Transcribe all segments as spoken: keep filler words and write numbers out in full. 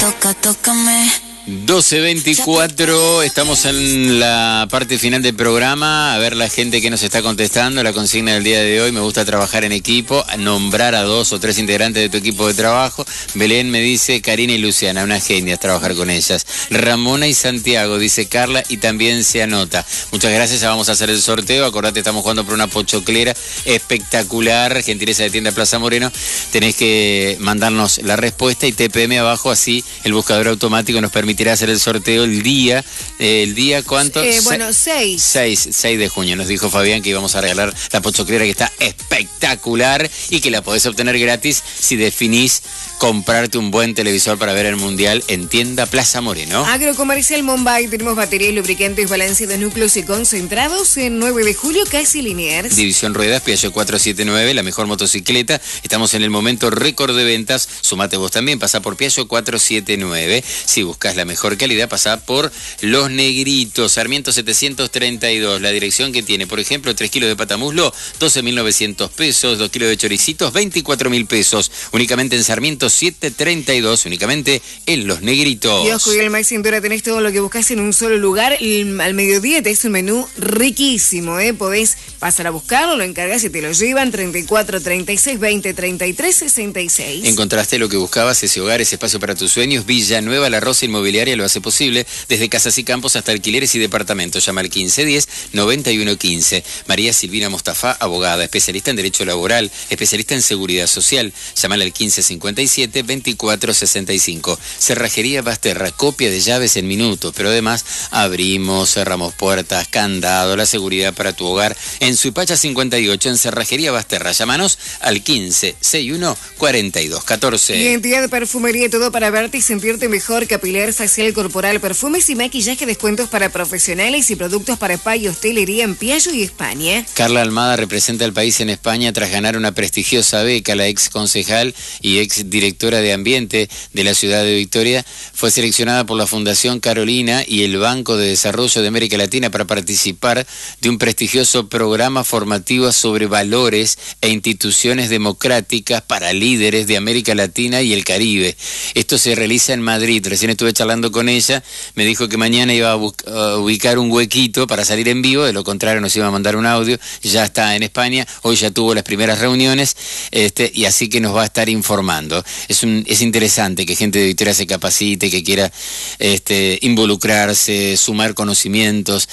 toca, tócame. doce veinticuatro, estamos en la parte final del programa. A ver la gente que nos está contestando. La consigna del día de hoy: me gusta trabajar en equipo, nombrar a dos o tres integrantes de tu equipo de trabajo. Belén me dice Karina y Luciana, unas genias, trabajar con ellas. Ramona y Santiago, dice Carla, y también se anota. Muchas gracias, ya vamos a hacer el sorteo. Acordate, estamos jugando por una pochoclera espectacular, gentileza de Tienda Plaza Moreno. Tenés que mandarnos la respuesta y T P M abajo, así el buscador automático nos permite permitirá hacer el sorteo el día, eh, el día ¿cuánto? Eh, bueno, seis. seis, seis de junio. Nos dijo Fabián que íbamos a regalar la pochoclera, que está espectacular y que la podés obtener gratis si definís comprarte un buen televisor para ver el Mundial en Tienda Plaza Moreno. Agrocomercial Mumbai, tenemos baterías, lubricantes, balanceados, núcleos y concentrados en nueve de julio, casi Liniers. División Ruedas, Piaggio cuatrocientos setenta y nueve, la mejor motocicleta. Estamos en el momento récord de ventas. Sumate vos también, pasá por Piaggio cuatrocientos setenta y nueve. Si buscas la mejor calidad, pasá por Los Negritos, Sarmiento setecientos treinta y dos. La dirección que tiene, por ejemplo, tres kilos de patamuslo, doce mil novecientos pesos, dos kilos de choricitos, veinticuatro mil pesos. Únicamente en Sarmiento setecientos treinta y dos, únicamente en Los Negritos. Kiosco y el Max Cintura, tenés todo lo que buscas en un solo lugar. El, al mediodía te es un menú riquísimo, ¿eh? Podés pasar a buscarlo, lo encargas y te lo llevan. treinta y cuatro, treinta y seis, veinte, treinta y tres, sesenta y seis. Encontraste lo que buscabas, ese hogar, ese espacio para tus sueños. Villanueva, La Rosa Inmobiliaria lo hace posible, desde casas y campos hasta alquileres y departamentos. Llama al quince diez, noventa y uno quince. María Silvina Mostafa, abogada, especialista en Derecho Laboral, especialista en Seguridad Social. Llámala al quince cincuenta y siete, veinticuatro sesenta y cinco. Cerrajería Basterra, copia de llaves en minutos, pero además abrimos, cerramos puertas, candado, la seguridad para tu hogar. En Suipacha cincuenta y ocho, en Cerrajería Basterra. Llámanos al quince sesenta y uno, cuarenta y dos catorce. Identidad de Perfumería, todo para verte y sentirte mejor. Capilar, facial, corporal, perfumes y maquillaje, descuentos para profesionales y productos para spa y hostelería en Piaggio y España. Carla Almada representa al país en España tras ganar una prestigiosa beca. La ex concejal y ex directora de Ambiente de la ciudad de Victoria fue seleccionada por la Fundación Carolina y el Banco de Desarrollo de América Latina para participar de un prestigioso programa formativo sobre valores e instituciones democráticas para líderes de América Latina y el Caribe. Esto se realiza en Madrid. Recién estuve charlando con ella, me dijo que mañana iba a, a ubicar un huequito para salir en vivo, de lo contrario nos iba a mandar un audio. Ya está en España, hoy ya tuvo las primeras reuniones, este, y así que nos va a estar informando. Es, un, es interesante que gente de Victoria se capacite, que quiera este, involucrarse, sumar conocimientos,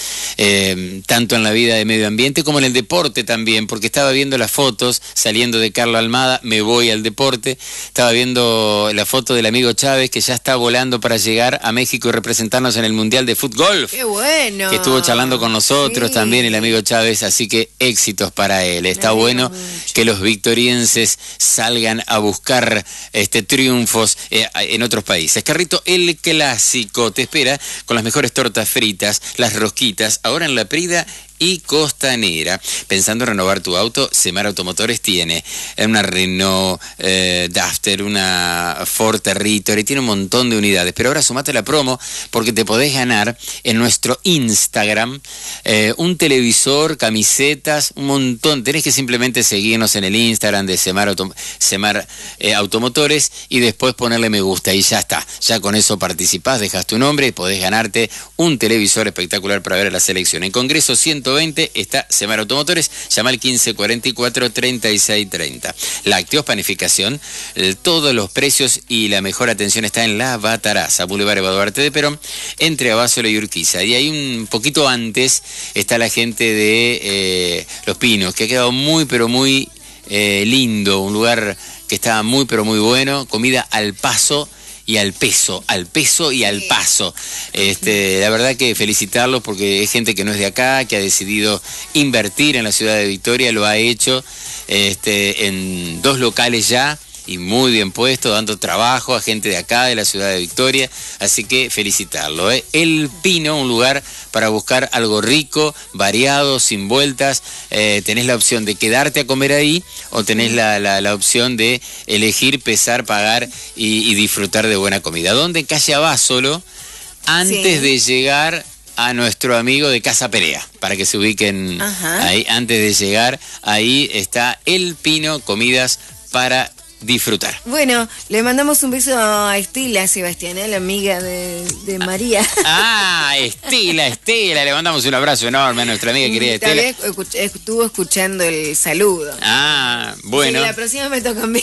eh, tanto en la vida de medio ambiente como en el deporte también, porque estaba viendo las fotos saliendo de Carla Almada, me voy al deporte, estaba viendo la foto del amigo Chávez, que ya está volando para llegar a México y representarnos en el Mundial de Fútbol. ¡Qué bueno! Que estuvo charlando con nosotros, sí, también el amigo Chávez, así que éxitos para él. Está bueno que los victorienses salgan a buscar este triunfos eh, en otros países. Carrito El Clásico te espera con las mejores tortas fritas, las rosquitas, ahora en La Prida y Costanera. Pensando en renovar tu auto, Semar Automotores tiene una Renault eh, Duster, una Ford Territory, tiene un montón de unidades. Pero ahora sumate la promo porque te podés ganar en nuestro Instagram eh, un televisor, camisetas, un montón. Tenés que simplemente seguirnos en el Instagram de Semar, Auto, Semar eh, Automotores y después ponerle me gusta y ya está. Ya con eso participás, dejas tu nombre y podés ganarte un televisor espectacular para ver a la selección. En Congreso ciento veinte está Semar Automotores, llama al quince cuarenta y cuatro, treinta y seis treinta. Lácteos, panificación, eh, todos los precios y la mejor atención está en La Bataraza, Boulevard Eva Duarte de Perón, entre Abasolo y Urquiza. Y ahí un poquito antes está la gente de eh, Los Pinos, que ha quedado muy pero muy eh, lindo, un lugar que está muy pero muy bueno, comida al paso y al peso, al peso y al paso. Este, la verdad que felicitarlos porque es gente que no es de acá, que ha decidido invertir en la ciudad de Victoria, lo ha hecho este, en dos locales ya, y muy bien puesto, dando trabajo a gente de acá, de la ciudad de Victoria, así que felicitarlo, ¿eh? El Pino, un lugar para buscar algo rico, variado, sin vueltas. Eh, tenés la opción de quedarte a comer ahí o tenés la, la, la opción de elegir, pesar, pagar y, y disfrutar de buena comida. ¿Dónde? En calle Abasolo, antes sí. de llegar a nuestro amigo de Casa Perea, para que se ubiquen. Ajá. Ahí, antes de llegar, ahí está El Pino, comidas para disfrutar. Bueno, le mandamos un beso a Estela, Sebastián, ¿eh? La amiga de, de María. Ah, Estela, Estela, le mandamos un abrazo enorme a nuestra amiga querida Estela. Escuch estuvo escuchando el saludo. Ah, bueno. Sí, la próxima me toca a mí.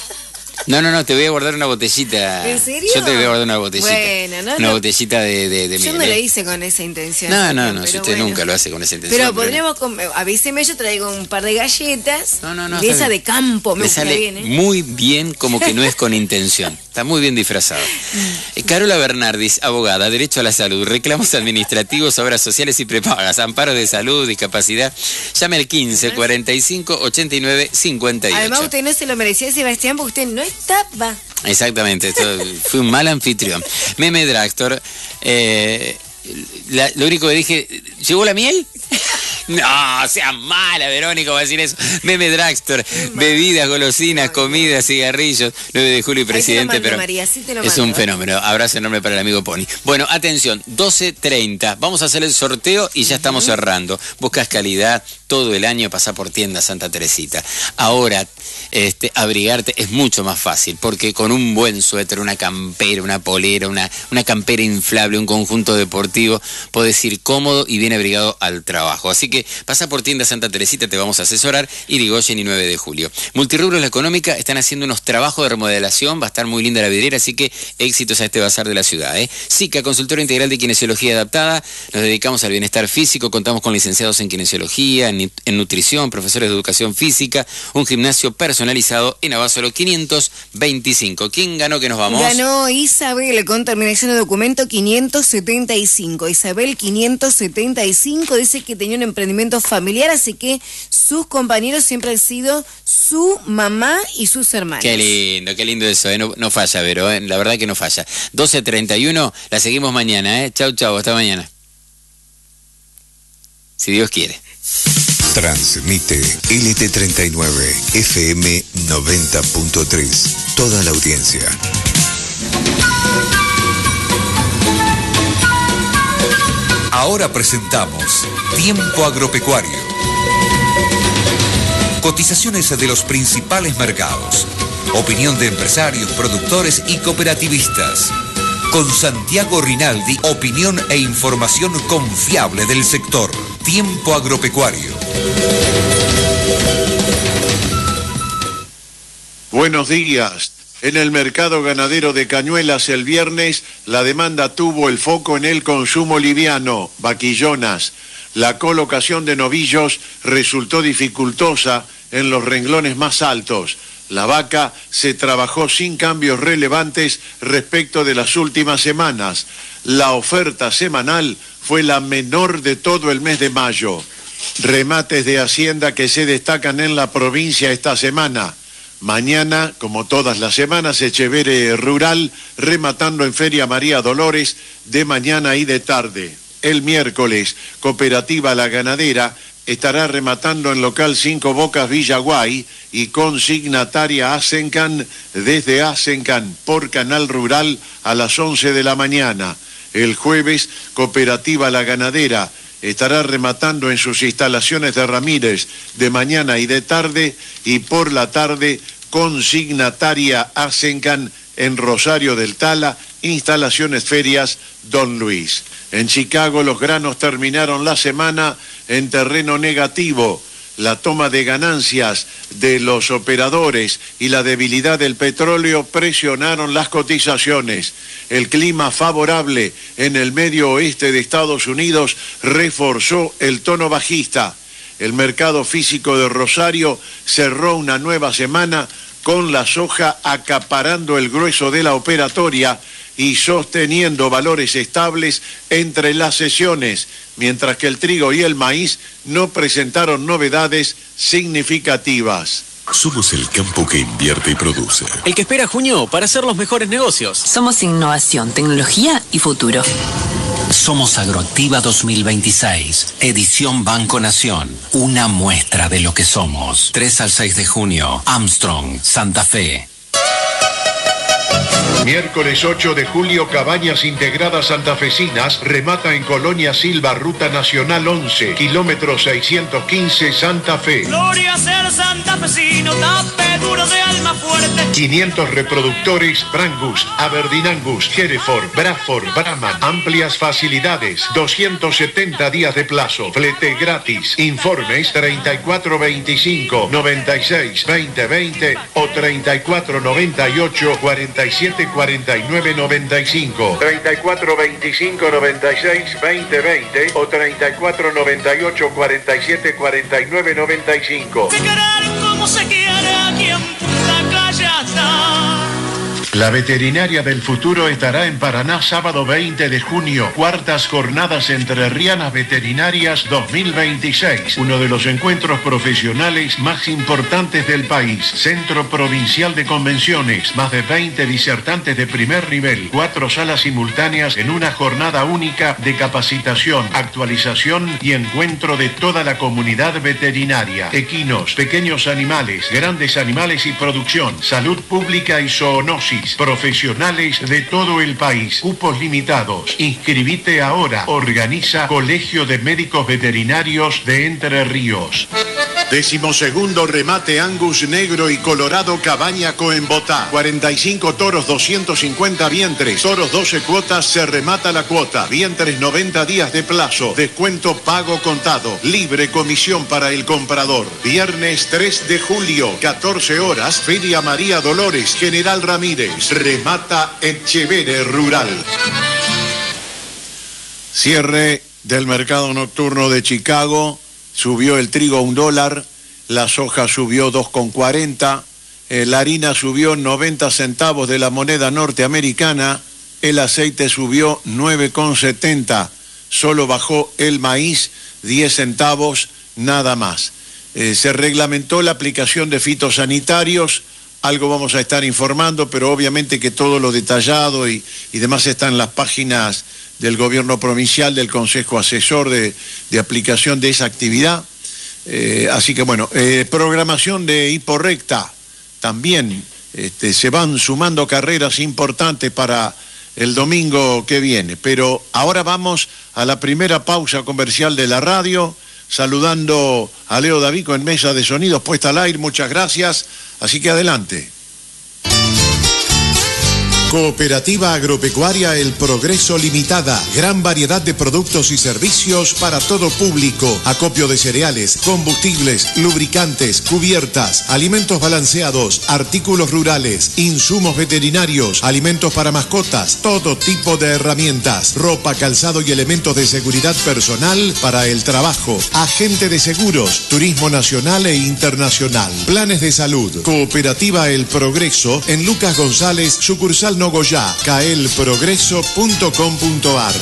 No, no, no, te voy a guardar una botellita. ¿En serio? Yo te voy a guardar una botellita. Bueno, no, Una no. botellita de, de, de Yo miel. no lo hice con esa intención. No, no, no, pero si usted bueno. nunca lo hace con esa intención. Pero podríamos, comer, avíseme, yo traigo un par de galletas. No, no, no. De esa de campo, me Le gusta sale bien, ¿eh? muy bien, como que no es con intención. Está muy bien disfrazado. Eh, Carola Bernardis, abogada, derecho a la salud, reclamos administrativos, obras sociales y prepagas, amparos de salud, discapacidad. Llame al quince, cuarenta y cinco, ochenta y nueve, cincuenta y ocho. Además, usted no se lo merecía, Sebastián, porque usted no estaba. Exactamente, esto, fui un mal anfitrión. Meme Dragstore, eh, la, lo único que dije, ¿llegó la miel? No, sea mala, Verónica, va a decir eso. Meme Dragstore, bebidas, golosinas, comidas, cigarrillos. nueve de julio y presidente, mando, pero María, sí te lo es mando. un fenómeno. Abrazo enorme para el amigo Pony. Bueno, atención, doce treinta. Vamos a hacer el sorteo y ya estamos uh-huh. cerrando. Buscas calidad todo el año, pasá por tienda Santa Teresita. Ahora, este, abrigarte es mucho más fácil, porque con un buen suéter, una campera, una polera, una, una campera inflable, un conjunto deportivo, podés ir cómodo y bien abrigado al trabajo. Así que pasa por tienda Santa Teresita, te vamos a asesorar. Irigoyen y nueve de julio. Multirrubros La Económica están haciendo unos trabajos de remodelación, va a estar muy linda la vidriera, así que éxitos a este bazar de la ciudad. ¿eh? SICA, consultora integral de kinesiología adaptada, nos dedicamos al bienestar físico, contamos con licenciados en kinesiología, en, en nutrición, profesores de educación física, un gimnasio personalizado en Abasolo quinientos veinticinco. ¿Quién ganó que nos vamos? Ganó Isabel con terminación de documento quinientos setenta y cinco. Isabel quinientos setenta y cinco dice que tenía un emprendimiento familiar, así que sus compañeros siempre han sido su mamá y sus hermanos. Qué lindo, qué lindo eso, ¿eh? no, no falla, Vero, ¿eh? La verdad que no falla. doce treinta y uno, la seguimos mañana, ¿eh? Chau, chau, hasta mañana. Si Dios quiere. Transmite L T treinta y nueve, F M noventa punto tres. Toda la audiencia. Ahora presentamos Tiempo Agropecuario. Cotizaciones de los principales mercados. Opinión de empresarios, productores y cooperativistas. Con Santiago Rinaldi, opinión e información confiable del sector. Tiempo Agropecuario. Buenos días. En el mercado ganadero de Cañuelas el viernes, la demanda tuvo el foco en el consumo liviano, vaquillonas. La colocación de novillos resultó dificultosa en los renglones más altos. La vaca se trabajó sin cambios relevantes respecto de las últimas semanas. La oferta semanal fue la menor de todo el mes de mayo. Remates de hacienda que se destacan en la provincia esta semana. Mañana, como todas las semanas, Echeverre Rural, rematando en Feria María Dolores, de mañana y de tarde. El miércoles, Cooperativa La Ganadera estará rematando en local Cinco Bocas Villaguay y consignataria Asencan desde Asencan por Canal Rural a las once de la mañana. El jueves, Cooperativa La Ganadera estará rematando en sus instalaciones de Ramírez de mañana y de tarde, y por la tarde consignataria Asencan en Rosario del Tala, instalaciones ferias Don Luis. En Chicago los granos terminaron la semana en terreno negativo. La toma de ganancias de los operadores y la debilidad del petróleo presionaron las cotizaciones. El clima favorable en el medio oeste de Estados Unidos reforzó el tono bajista. El mercado físico de Rosario cerró una nueva semana con la soja acaparando el grueso de la operatoria y sosteniendo valores estables entre las sesiones, mientras que el trigo y el maíz no presentaron novedades significativas. Somos el campo que invierte y produce. El que espera junio para hacer los mejores negocios. Somos innovación, tecnología y futuro. Somos Agroactiva dos mil veintiséis, edición Banco Nación. Una muestra de lo que somos. tres al seis de junio, Armstrong, Santa Fe. Miércoles ocho de julio, Cabañas Integradas Santafesinas remata en Colonia Silva, Ruta Nacional once, kilómetro seiscientos quince, Santa Fe. Gloria a ser santafesino, tape duro de alma fuerte. quinientos reproductores Brangus, Aberdeen Angus, Hereford, Bradford, Brahman. Amplias facilidades, doscientos setenta días de plazo, flete gratis. Informes treinta y cuatro veinticinco, noventa y seis, veinte veinte o treinta y cuatro noventa y ocho, cuarenta y siete cuarenta y nueve noventa y cinco. treinta y cuatro veinticinco, noventa y seis, veinte veinte o treinta y cuatro noventa y ocho, cuarenta y siete cuarenta y nueve noventa y cinco. Se querer como se quiere aquí en Punta Callata. La Veterinaria del Futuro estará en Paraná sábado veinte de junio, cuartas jornadas entrerrianas veterinarias dos mil veintiséis, uno de los encuentros profesionales más importantes del país. Centro Provincial de Convenciones, más de veinte disertantes de primer nivel, cuatro salas simultáneas en una jornada única de capacitación, actualización y encuentro de toda la comunidad veterinaria. Equinos, pequeños animales, grandes animales y producción, salud pública y zoonosis. Profesionales de todo el país. Cupos limitados. Inscribite ahora. Organiza Colegio de Médicos Veterinarios de Entre Ríos. Decimosegundo remate Angus negro y colorado Cabaña Coembotá. cuarenta y cinco toros, doscientos cincuenta vientres. Toros doce cuotas, se remata la cuota. Vientres noventa días de plazo. Descuento pago contado. Libre comisión para el comprador. Viernes tres de julio, catorce horas. Feria María Dolores, General Ramírez. Remata Etchevere Rural. Cierre del mercado nocturno de Chicago. Subió el trigo a un dólar, la soja subió dos con cuarenta, eh, la harina subió noventa centavos de la moneda norteamericana, el aceite subió nueve con setenta, solo bajó el maíz diez centavos, nada más. Eh, se reglamentó la aplicación de fitosanitarios, algo vamos a estar informando, pero obviamente que todo lo detallado y, y demás está en las páginas del gobierno provincial, del Consejo Asesor de, de aplicación de esa actividad. Eh, así que bueno, eh, programación de Hiporrecta también. Este, se van sumando carreras importantes para el domingo que viene. Pero ahora vamos a la primera pausa comercial de la radio, saludando a Leo Davico en mesa de sonidos puesta al aire. Muchas gracias. Así que adelante. Cooperativa Agropecuaria El Progreso Limitada. Gran variedad de productos y servicios para todo público. Acopio de cereales, combustibles, lubricantes, cubiertas, alimentos balanceados, artículos rurales, insumos veterinarios, alimentos para mascotas, todo tipo de herramientas, ropa, calzado y elementos de seguridad personal para el trabajo. Agente de seguros, turismo nacional e internacional. Planes de salud. Cooperativa El Progreso en Lucas González, sucursal Nogoyá, caelprogreso punto com punto ar.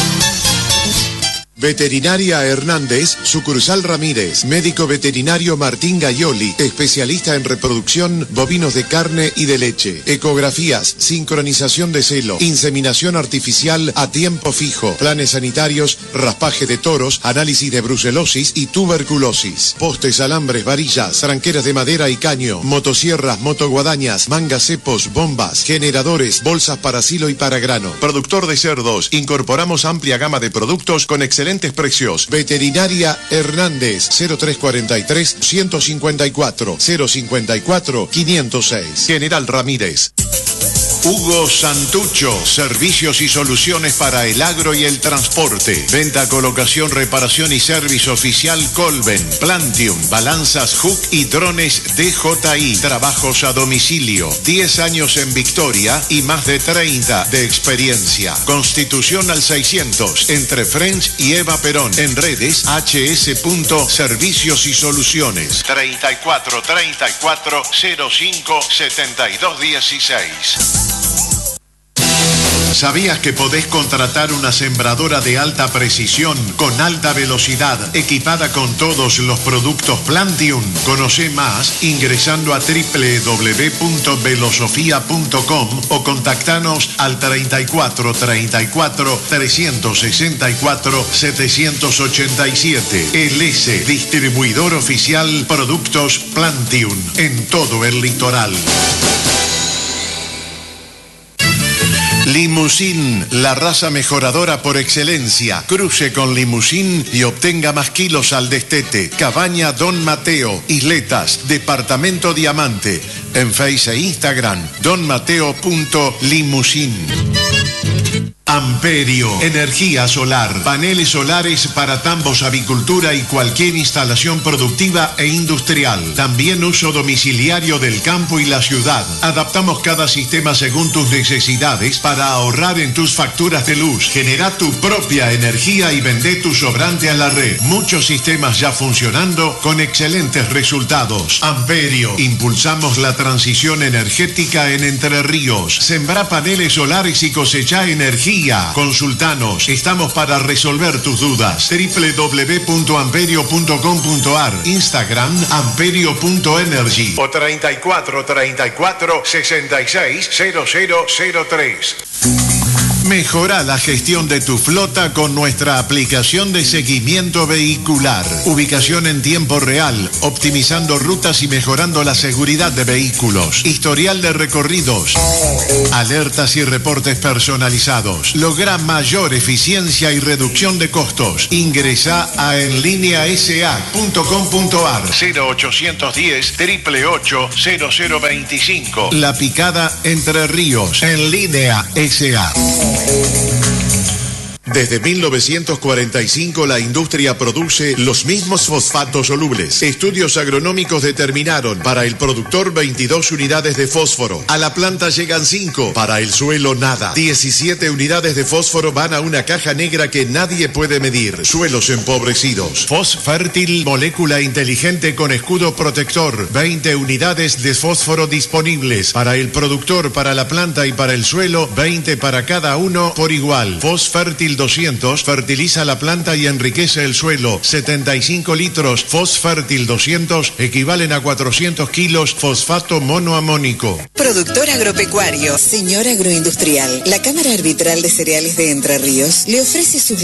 Veterinaria Hernández, sucursal Ramírez. Médico veterinario Martín Gaioli, especialista en reproducción bovinos de carne y de leche. Ecografías, sincronización de celo, inseminación artificial a tiempo fijo, planes sanitarios, raspaje de toros, análisis de brucelosis y tuberculosis. Postes, alambres, varillas, tranqueras de madera y caño, motosierras, motoguadañas, mangas cepos, bombas, generadores, bolsas para silo y para grano. Productor de cerdos, incorporamos amplia gama de productos con excelente precios. Veterinaria Hernández, cero tres cuarenta y tres, ciento cincuenta y cuatro, cero cincuenta y cuatro, quinientos seis. General Ramírez. Hugo Santucho, servicios y soluciones para el agro y el transporte. Venta, colocación, reparación y servicio oficial Colben, Plantium, balanzas Hook y drones D J I. Trabajos a domicilio. diez años en Victoria y más de treinta de experiencia. Constitución al seiscientos, entre French y Eva Perón. En redes, hs.servicios y soluciones. treinta y cuatro treinta y cuatro cero cinco setenta y dos dieciséis. ¿Sabías que podés contratar una sembradora de alta precisión con alta velocidad, equipada con todos los productos Plantium? Conoce más ingresando a doble u doble u doble u punto velosofía punto com o contactanos al treinta y cuatro treinta y cuatro trescientos sesenta y cuatro setecientos ochenta y siete. El S, distribuidor oficial Productos Plantium en todo el litoral. Limusín, la raza mejoradora por excelencia. Cruce con Limusín y obtenga más kilos al destete. Cabaña Don Mateo, Isletas, Departamento Diamante. En Face e Instagram, donmateo punto limusín. Amperio, energía solar, paneles solares para tambos, avicultura y cualquier instalación productiva e industrial. También uso domiciliario del campo y la ciudad. Adaptamos cada sistema según tus necesidades para ahorrar en tus facturas de luz. Genera tu propia energía y vende tu sobrante a la red. Muchos sistemas ya funcionando con excelentes resultados. Amperio, impulsamos la transición energética en Entre Ríos. Sembra paneles solares y cosecha energía. Consultanos, estamos para resolver tus dudas. doble u doble u doble u punto amperio punto com punto a r, Instagram amperio punto energy o treinta y cuatro treinta y cuatro sesenta y seis cero cero cero tres. Mejora la gestión de tu flota con nuestra aplicación de seguimiento vehicular. Ubicación en tiempo real, optimizando rutas y mejorando la seguridad de vehículos. Historial de recorridos. Alertas y reportes personalizados. Logra mayor eficiencia y reducción de costos. Ingresa a en línea s a punto com punto a r. cero ochocientos diez, triple ocho, cero cero veinticinco. La Picada, Entre Ríos. En línea S A. Desde mil novecientos cuarenta y cinco la industria produce los mismos fosfatos solubles. Estudios agronómicos determinaron para el productor veintidós unidades de fósforo. A la planta llegan cinco, para el suelo nada. diecisiete unidades de fósforo van a una caja negra que nadie puede medir. Suelos empobrecidos. Fosfértil, molécula inteligente con escudo protector. veinte unidades de fósforo disponibles. Para el productor, para la planta y para el suelo, veinte para cada uno por igual. Fosfértil doscientos fertiliza la planta y enriquece el suelo. setenta y cinco litros Fosfértil doscientos equivalen a cuatrocientos kilos fosfato monoamónico. Productor agropecuario, señor agroindustrial. La Cámara Arbitral de Cereales de Entre Ríos le ofrece sus